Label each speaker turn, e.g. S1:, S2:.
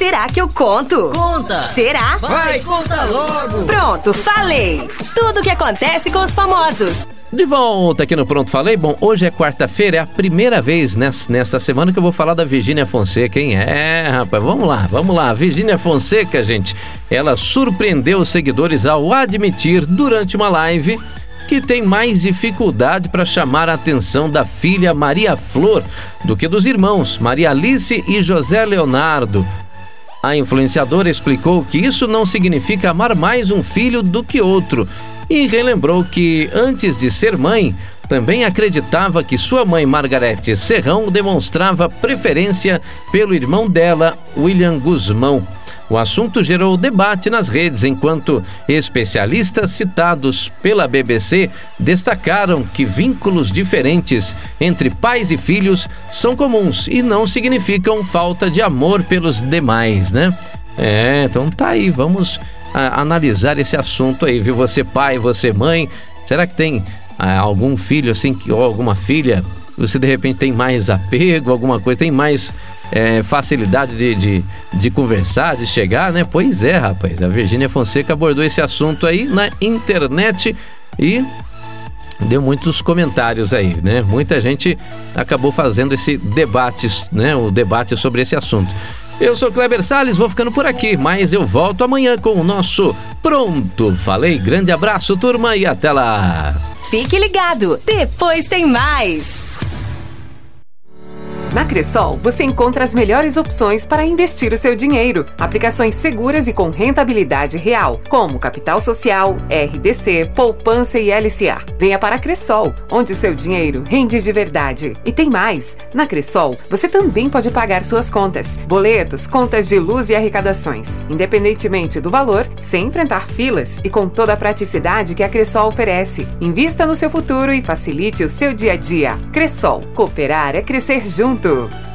S1: Será que eu conto?
S2: Conta!
S1: Será?
S2: Vai, conta logo!
S1: Pronto, falei! Tudo o que acontece com os famosos.
S3: De volta aqui no Pronto Falei. Bom, hoje é quarta-feira, é a primeira vez nesta semana que eu vou falar da Virgínia Fonseca, hein? Rapaz, vamos lá. Virgínia Fonseca, gente, ela surpreendeu os seguidores ao admitir durante uma live que tem mais dificuldade para chamar a atenção da filha Maria Flor do que dos irmãos Maria Alice e José Leonardo. A influenciadora explicou que isso não significa amar mais um filho do que outro e relembrou que, antes de ser mãe, também acreditava que sua mãe, Margarete Serrão, demonstrava preferência pelo irmão dela, William Guzmão. O assunto gerou debate nas redes, enquanto especialistas citados pela BBC destacaram que vínculos diferentes entre pais e filhos são comuns e não significam falta de amor pelos demais, né? Então tá aí, vamos analisar esse assunto aí, viu? Você pai, você mãe, será que tem algum filho assim, ou alguma filha, você de repente tem mais apego, alguma coisa, tem mais facilidade de conversar, de chegar, né? Pois é, rapaz, a Virgínia Fonseca abordou esse assunto aí na internet e deu muitos comentários aí, né? Muita gente acabou fazendo esse debate, né? O debate sobre esse assunto. Eu sou Kleber Salles, vou ficando por aqui, mas eu volto amanhã com o nosso Pronto Falei. Grande abraço, turma, e até lá!
S1: Fique ligado, depois tem mais!
S4: Na Cressol, você encontra as melhores opções para investir o seu dinheiro. Aplicações seguras e com rentabilidade real, como Capital Social, RDC, Poupança e LCA. Venha para a Cressol, onde o seu dinheiro rende de verdade. E tem mais! Na Cressol, você também pode pagar suas contas, boletos, contas de luz e arrecadações, independentemente do valor, sem enfrentar filas e com toda a praticidade que a Cressol oferece. Invista no seu futuro e facilite o seu dia a dia. Cressol, cooperar é crescer junto.